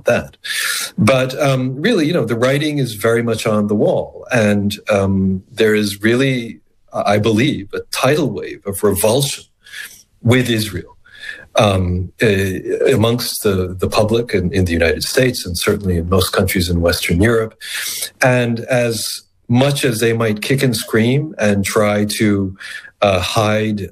that. But really, the writing is very much on the wall. And there is really, I believe, a tidal wave of revulsion with Israel amongst the public in the United States and certainly in most countries in Western Europe. And as much as they might kick and scream and try to hide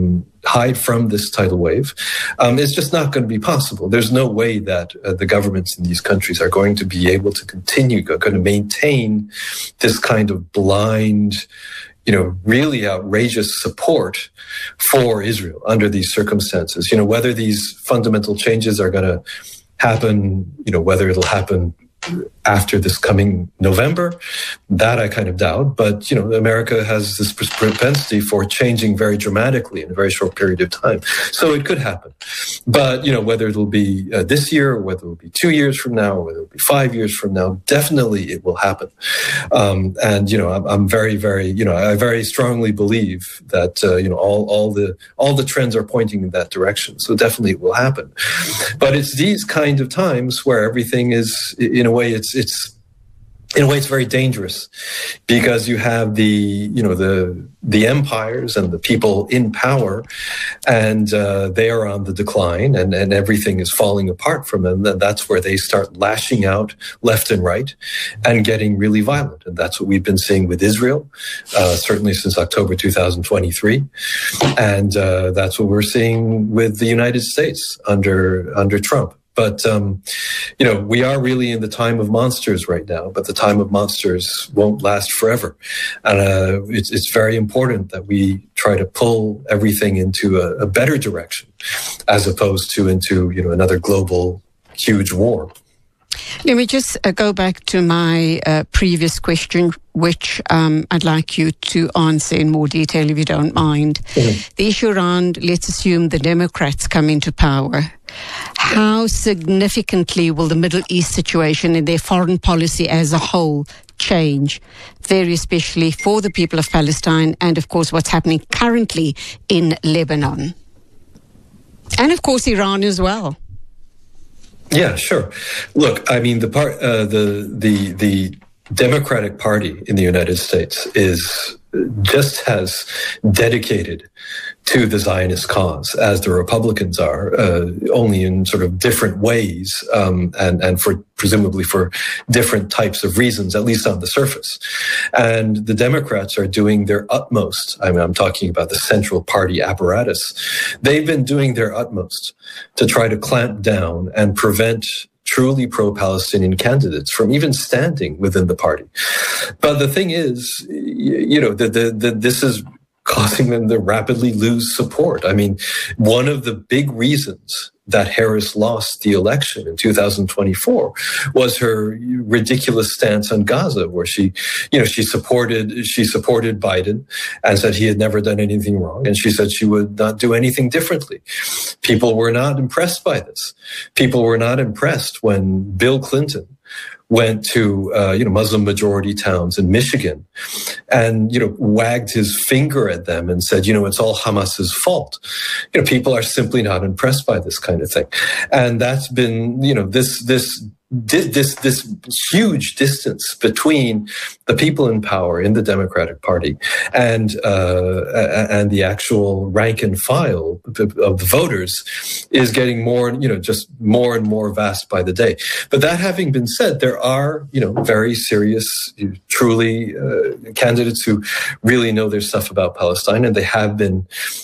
from this tidal wave, it's just not going to be possible. There's no way that the governments in these countries are going to be able to continue, going to maintain this kind of blind, really outrageous support for Israel under these circumstances. Whether these fundamental changes are going to happen, whether it'll happen after this coming November, that I kind of doubt. But, America has this propensity for changing very dramatically in a very short period of time. So it could happen. But, whether it'll be this year, or whether it'll be 2 years from now, or whether it'll be 5 years from now, definitely it will happen. And, I'm very, very, I very strongly believe that, all the trends are pointing in that direction. So definitely it will happen. But it's these kind of times where everything is, in a way, it's very dangerous, because you have the empires and the people in power, and they are on the decline, and everything is falling apart from them. And that's where they start lashing out left and right and getting really violent. And that's what we've been seeing with Israel, certainly since October 2023. And that's what we're seeing with the United States under Trump. But, we are really in the time of monsters right now, but the time of monsters won't last forever. And it's very important that we try to pull everything into a better direction, as opposed to into, another global huge war. Let me just go back to my previous question, which I'd like you to answer in more detail, if you don't mind. Mm-hmm. The issue around, let's assume the Democrats come into power. How significantly will the Middle East situation and their foreign policy as a whole change, very especially for the people of Palestine and, of course, what's happening currently in Lebanon? And, of course, Iran as well. Yeah, sure. Look, I mean, the Democratic Party in the United States is just as dedicated to the Zionist cause as the Republicans are, only in sort of different ways, and for presumably for different types of reasons, at least on the surface. And the Democrats are doing their utmost. I mean, I'm talking about the central party apparatus. They've been doing their utmost to try to clamp down and prevent truly pro-Palestinian candidates from even standing within the party. But the thing is, this is causing them to rapidly lose support. I mean, one of the big reasons that Harris lost the election in 2024 was her ridiculous stance on Gaza, where she supported Biden and said he had never done anything wrong, and she said she would not do anything differently. People were not impressed by this. People were not impressed when Bill Clinton went to, Muslim majority towns in Michigan and, wagged his finger at them and said, it's all Hamas's fault. People are simply not impressed by this kind of thing. And that's been, this huge distance between the people in power in the Democratic Party and the actual rank and file of the voters is getting more, just more and more vast by the day. But that having been said, there are, very serious, truly candidates who really know their stuff about Palestine, and they have been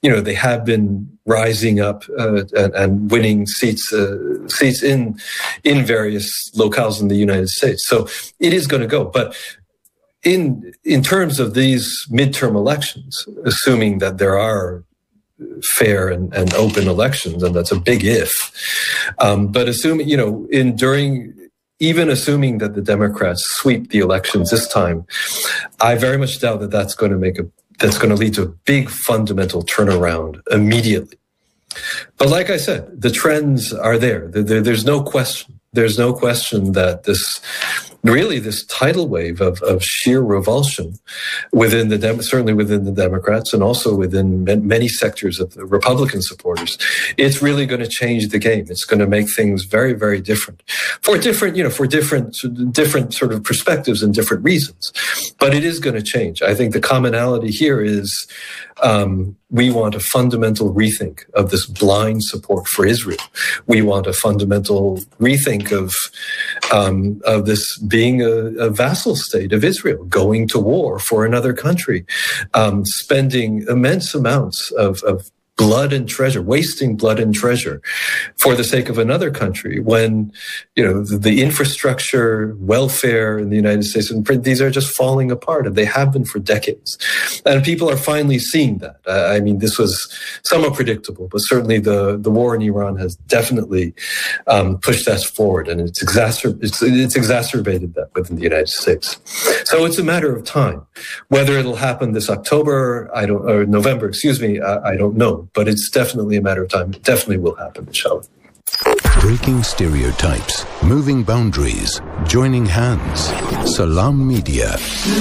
rising up and winning seats in various locales in the United States. So it is going to go. But in terms of these midterm elections, assuming that there are fair and open elections, and that's a big if, but assuming, even assuming that the Democrats sweep the elections this time, I very much doubt that that's going to lead to a big fundamental turnaround immediately. But like I said, the trends are there. There's no question. There's no question that this really this tidal wave of sheer revulsion within certainly within the Democrats and also within many sectors of the Republican supporters. It's really going to change the game. It's going to make things very, very different for different sort of perspectives and different reasons. But it is going to change. I think the commonality here is we want a fundamental rethink of this blind support for Israel. We want a fundamental rethink of this being a vassal state of Israel, going to war for another country, spending immense amounts of blood and treasure, wasting blood and treasure for the sake of another country when, the infrastructure, welfare in the United States, and these are just falling apart, and they have been for decades. And people are finally seeing that. I mean, this was somewhat predictable, but certainly the war in Iran has definitely pushed us forward, and it's exacerbated that within the United States. So it's a matter of time. Whether it'll happen this October, or November, I don't know. But it's definitely a matter of time. It definitely will happen, inshallah. Breaking stereotypes, moving boundaries, joining hands. Salam Media.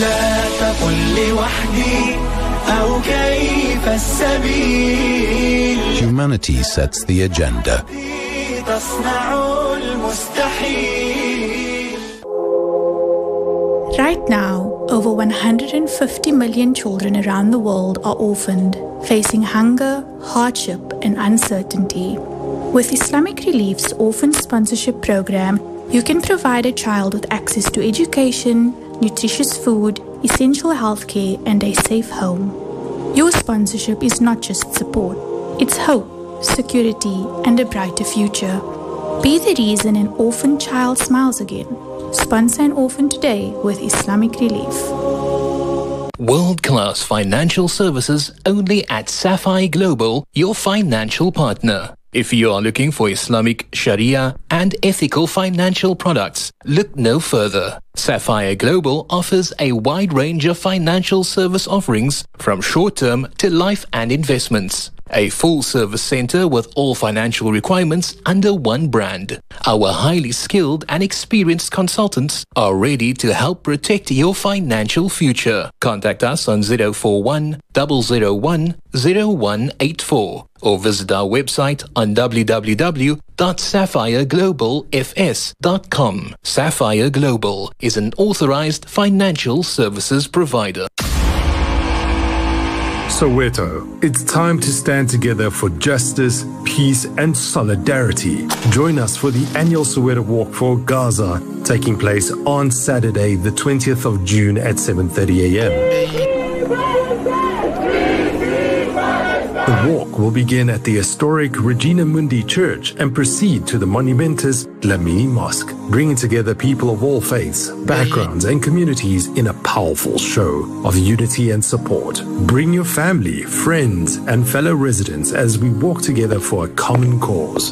Humanity sets the agenda. Right now, over 150 million children around the world are orphaned, facing hunger, hardship, and uncertainty. With Islamic Relief's Orphan Sponsorship Program, you can provide a child with access to education, nutritious food, essential healthcare, and a safe home. Your sponsorship is not just support, it's hope, security, and a brighter future. Be the reason an orphan child smiles again. Sponsor an orphan today with Islamic Relief. World-class financial services only at Sapphire Global, your financial partner. If you are looking for Islamic Sharia and ethical financial products, look no further. Sapphire Global offers a wide range of financial service offerings from short-term to life and investments. A full-service center with all financial requirements under one brand. Our highly skilled and experienced consultants are ready to help protect your financial future. Contact us on 041 001 0184 or visit our website on www.sapphireglobalfs.com. Sapphire Global is an authorized financial services provider. Soweto, it's time to stand together for justice, peace, and solidarity. Join us for the annual Soweto Walk for Gaza, taking place on Saturday, the 20th of June at 7:30 a.m. The walk will begin at the historic Regina Mundi Church and proceed to the monumentous Dlamini Mosque, bringing together people of all faiths, backgrounds, and communities in a powerful show of unity and support. Bring your family, friends, and fellow residents as we walk together for a common cause.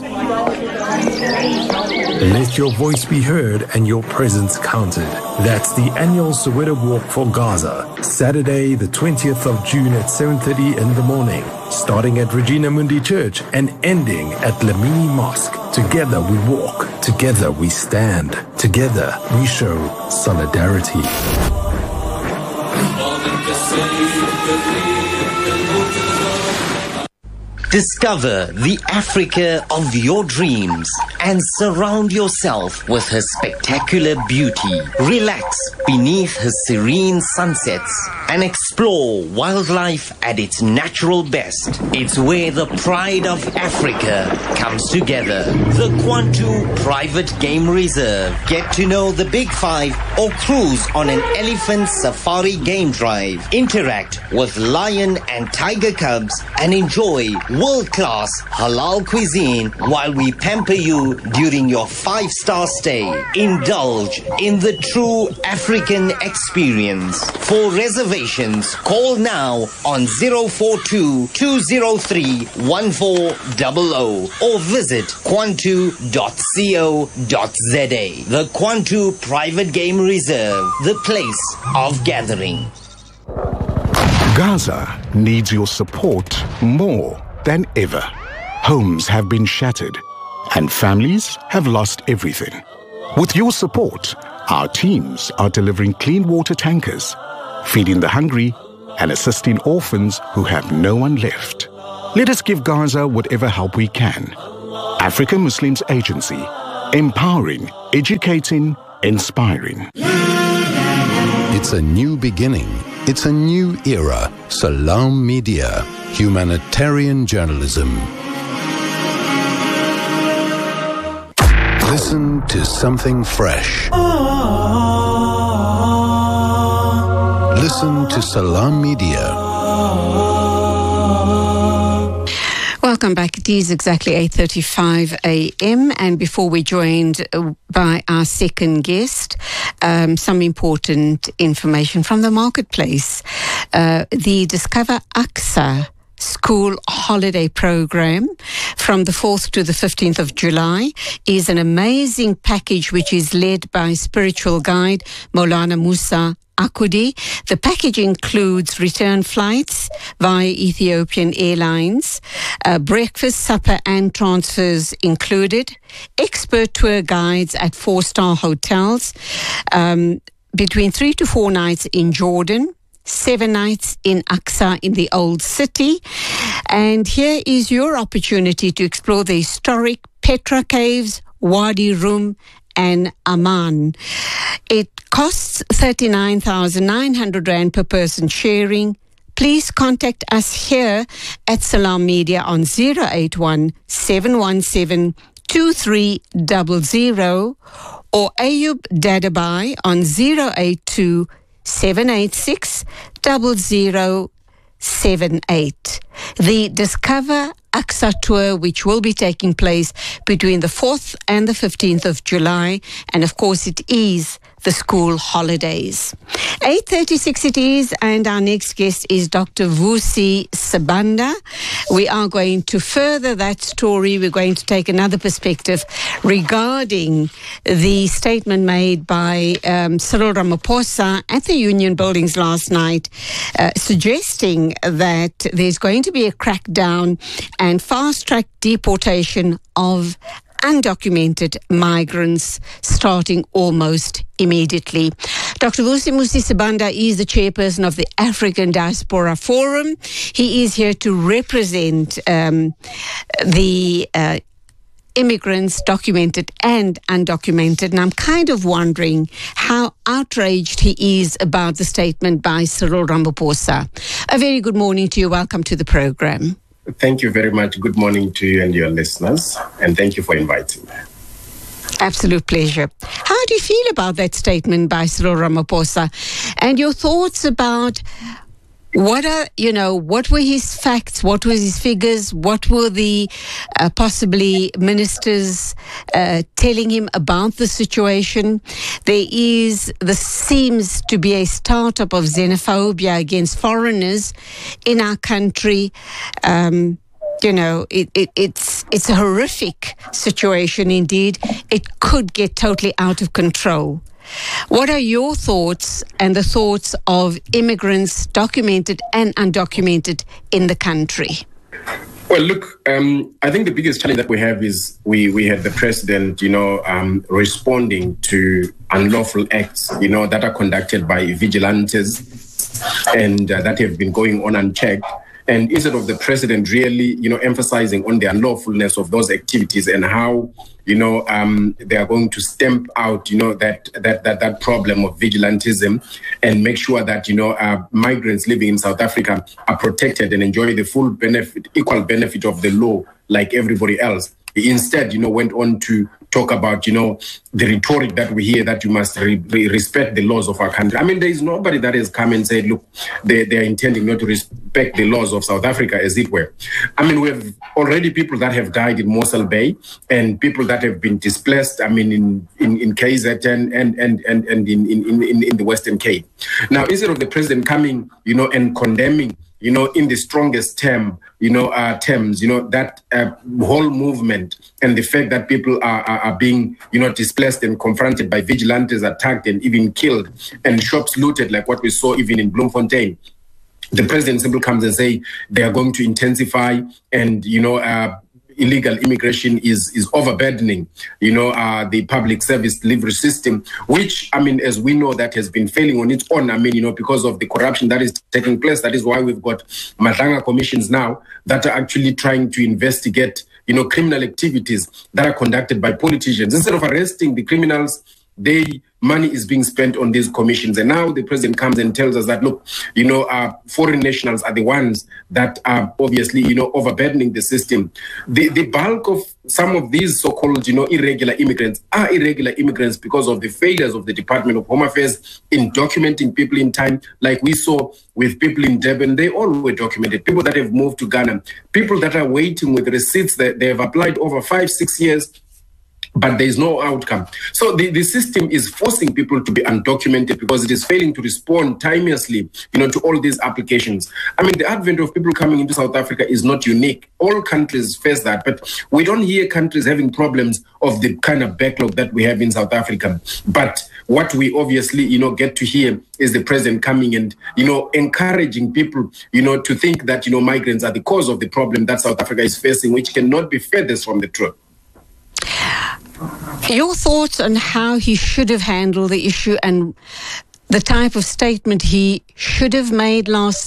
Let your voice be heard and your presence counted. That's the annual Soweto Walk for Gaza, Saturday the 20th of June at 7:30 in the morning, starting at Regina Mundi Church and ending at Dlamini Mosque. Together we walk, together we stand, together we show solidarity. Discover the Africa of your dreams and surround yourself with her spectacular beauty. Relax beneath her serene sunsets and explore wildlife at its natural best. It's where the pride of Africa comes together. The Kwantu Private Game Reserve. Get to know the Big Five or cruise on an elephant safari game drive. Interact with lion and tiger cubs and enjoy world-class halal cuisine while we pamper you during your 5-star stay. Indulge in the true African experience. For reservations, call now on 042-203-1400 or visit kwantu.co.za. The Kwantu Private Game Reserve, the place of gathering. Gaza needs your support more than ever. Homes have been shattered and families have lost everything. With your support, Our teams are delivering clean water tankers, feeding the hungry, and assisting orphans who have no one left. Let us give Gaza whatever help we can. African Muslims Agency, empowering, educating, inspiring. It's a new beginning. It's a new era. Salam Media, humanitarian journalism. Listen to something fresh. Listen to Salam Media. Welcome back. It is exactly 8:35 a.m. and before we're joined by our second guest, some important information from the marketplace. The Discover Aqsa school holiday program from the 4th to the 15th of July is an amazing package which is led by spiritual guide Maulana Musa Akudi. The package includes return flights via Ethiopian Airlines, breakfast, supper and transfers included, expert tour guides at 4-star hotels, between 3 to 4 nights in Jordan, 7 nights in Aqsa in the Old City. And here is your opportunity to explore the historic Petra Caves, Wadi Rum and Amman. It costs 39,900 Rand per person sharing. Please contact us here at Salam Media on 081 717 2300 or Ayub Dadabai on 082 786 0078. The Discover Aqsa tour, which will be taking place between the 4th and the 15th of July, and of course it is the school holidays. 8:36 it is, and our next guest is Dr. Vusi Sibanda. We are going to further that story. We're going to take another perspective regarding the statement made by Cyril Ramaphosa at the Union Buildings last night, suggesting that there's going to be a crackdown and fast-track deportation of undocumented migrants starting almost immediately. Dr. Vusi Sibanda is the chairperson of the African Diaspora Forum. He is here to represent the immigrants, documented and undocumented. And I'm kind of wondering how outraged he is about the statement by Cyril Ramaphosa. A very good morning to you. Welcome to the program. Thank you very much. Good morning to you and your listeners, and thank you for inviting me. Absolute pleasure. How do you feel about that statement by Cyril Ramaphosa, and your thoughts about what were his facts, what were his figures, what were the possibly ministers telling him about the situation? There seems to be a startup of xenophobia against foreigners in our country. It's a horrific situation indeed. It could get totally out of control. What are your thoughts and the thoughts of immigrants, documented and undocumented, in the country? Well, look, I think the biggest challenge that we have is we had the president, responding to unlawful acts, that are conducted by vigilantes and that have been going on unchecked. And instead of the president really, emphasizing on the unlawfulness of those activities and how, they are going to stamp out, that problem of vigilantism and make sure that, migrants living in South Africa are protected and enjoy the full equal benefit of the law like everybody else. He instead, went on to talk about, the rhetoric that we hear that you must respect the laws of our country. I mean, there is nobody that has come and said, look, they are intending not to respect the laws of South Africa, as it were. I mean, we have already people that have died in Mossel Bay and people that have been displaced, I mean, in KZN and in the Western Cape. Now, instead of the president coming, and condemning, in the strongest terms, that whole movement and the fact that people are being, displaced and confronted by vigilantes, attacked and even killed, and shops looted, like what we saw even in Bloemfontein. The president simply comes and say they are going to intensify and, illegal immigration is overburdening, the public service delivery system, which, as we know, that has been failing on its own, because of the corruption that is taking place. That is why we've got Madlanga commissions now that are actually trying to investigate, criminal activities that are conducted by politicians. Instead of arresting the criminals, money is being spent on these commissions. And now the president comes and tells us that, look, foreign nationals are the ones that are obviously, overburdening the system. The bulk of some of these so-called, irregular immigrants are irregular immigrants because of the failures of the Department of Home Affairs in documenting people in time. Like we saw with people in Durban, they all were documented. People that have moved to Ghana, people that are waiting with receipts that they have applied over 5-6 years, but there is no outcome. So the system is forcing people to be undocumented because it is failing to respond timeously, to all these applications. The advent of people coming into South Africa is not unique. All countries face that, but we don't hear countries having problems of the kind of backlog that we have in South Africa. But what we obviously, get to hear is the president coming and, encouraging people, to think that, migrants are the cause of the problem that South Africa is facing, which cannot be furthest from the truth. Your thoughts on how he should have handled the issue and the type of statement he should have made last